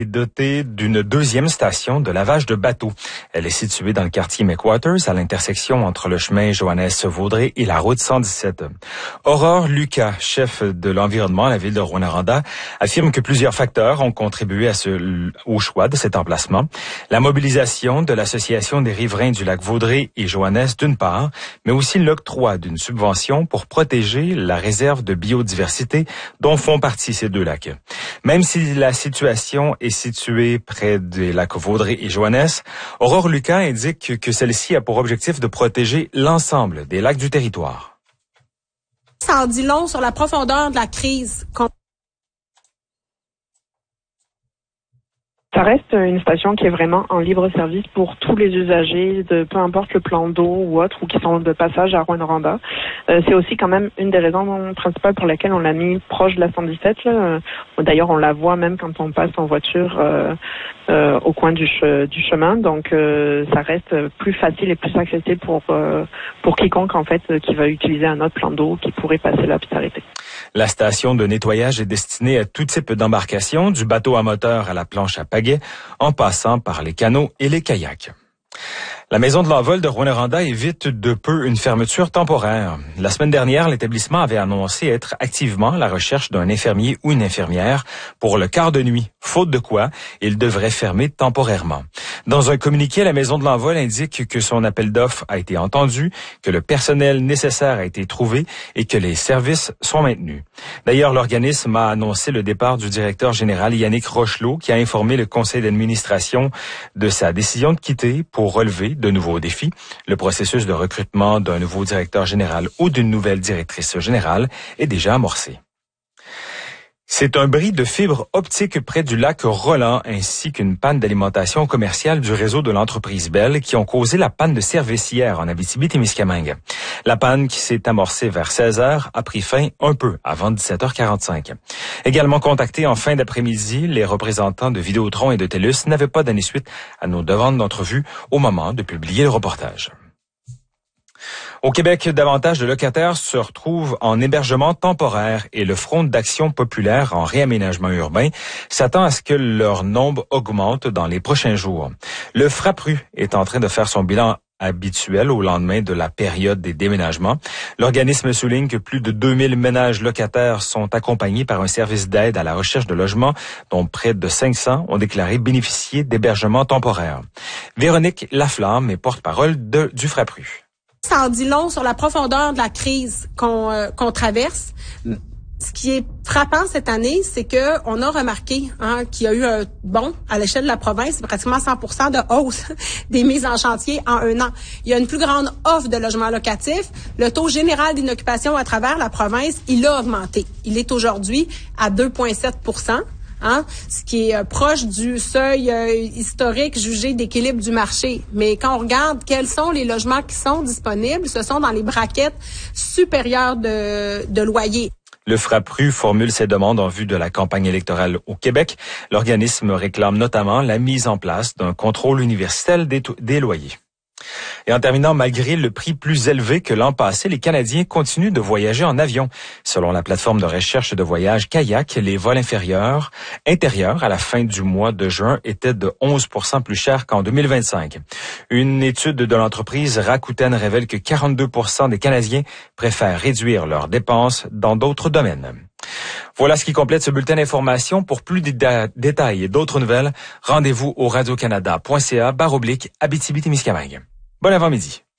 est dotée d'une deuxième station de lavage de bateaux. Elle est située dans le quartier McWaters, à l'intersection entre le chemin Joannès-Vaudrey et la route 117. Aurore Lucas, chef de l'environnement à la ville de Rouyn-Noranda, affirme que plusieurs facteurs ont contribué au choix de cet emplacement. La mobilisation de l'Association des riverains du lac Vaudrey et Joannès d'une part, mais aussi l'octroi d'une subvention pour protéger la réserve de biodiversité dont font partie ces deux lacs. Même si la situation est située près des lacs Vaudrey et Joannès, Aurore Lucas indique que celle-ci a pour objectif de protéger l'ensemble des lacs du territoire. Ça en dit long sur la profondeur de la crise. Ça reste une station qui est vraiment en libre service pour tous les usagers, de peu importe le plan d'eau ou autre, ou qui sont de passage à Rouyn-Noranda. C'est aussi quand même une des raisons principales pour lesquelles on l'a mis proche de la 117. Là. D'ailleurs, on la voit même quand on passe en voiture au coin du chemin. Donc, ça reste plus facile et plus accessible pour quiconque en fait qui va utiliser un autre plan d'eau qui pourrait passer là puis s'arrêter. La station de nettoyage est destinée à tout type d'embarcation, du bateau à moteur à la planche à pagaie, en passant par les canots et les kayaks. La maison de l'envol de Rouyn-Noranda évite de peu une fermeture temporaire. La semaine dernière, l'établissement avait annoncé être activement à la recherche d'un infirmier ou une infirmière pour le quart de nuit, faute de quoi il devrait fermer temporairement. Dans un communiqué, la maison de l'envol indique que son appel d'offres a été entendu, que le personnel nécessaire a été trouvé et que les services sont maintenus. D'ailleurs, l'organisme a annoncé le départ du directeur général Yannick Rochelot, qui a informé le conseil d'administration de sa décision de quitter pour relever de nouveaux défis. Le processus de recrutement d'un nouveau directeur général ou d'une nouvelle directrice générale est déjà amorcé. C'est un bris de fibre optique près du lac Roland ainsi qu'une panne d'alimentation commerciale du réseau de l'entreprise Bell qui ont causé la panne de service hier en Abitibi-Témiscamingue. La panne qui s'est amorcée vers 16h a pris fin un peu avant 17h45. Également contactés en fin d'après-midi, les représentants de Vidéotron et de TELUS n'avaient pas donné suite à nos demandes d'entrevue au moment de publier le reportage. Au Québec, davantage de locataires se retrouvent en hébergement temporaire et le Front d'action populaire en réaménagement urbain s'attend à ce que leur nombre augmente dans les prochains jours. Le Frappru est en train de faire son bilan habituel au lendemain de la période des déménagements. L'organisme souligne que plus de 2000 ménages locataires sont accompagnés par un service d'aide à la recherche de logements, dont près de 500 ont déclaré bénéficier d'hébergement temporaire. Véronique Laflamme est porte-parole du Frappru. Ça en dit long sur la profondeur de la crise qu'on traverse. Ce qui est frappant cette année, c'est que on a remarqué qu'il y a eu à l'échelle de la province, pratiquement 100% de hausse des mises en chantier en un an. Il y a une plus grande offre de logements locatifs. Le taux général d'inoccupation à travers la province, il a augmenté. Il est aujourd'hui à 2,7%. Ce qui est proche du seuil historique jugé d'équilibre du marché. Mais quand on regarde quels sont les logements qui sont disponibles, ce sont dans les braquettes supérieures de loyer. Le Frappru formule ses demandes en vue de la campagne électorale au Québec. L'organisme réclame notamment la mise en place d'un contrôle universel des loyers. Et en terminant, malgré le prix plus élevé que l'an passé, les Canadiens continuent de voyager en avion. Selon la plateforme de recherche de voyage Kayak, les vols intérieurs à la fin du mois de juin étaient de 11% plus chers qu'en 2025. Une étude de l'entreprise Rakuten révèle que 42% des Canadiens préfèrent réduire leurs dépenses dans d'autres domaines. Voilà ce qui complète ce bulletin d'information. Pour plus de détails et d'autres nouvelles, rendez-vous au radiocanada.ca/Abitibi-Témiscamingue. Bon avant-midi.